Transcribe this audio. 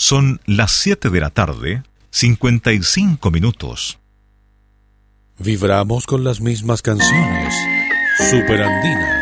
Son las 7 de la tarde, 55 minutos. Vibramos con las mismas canciones. Superandina.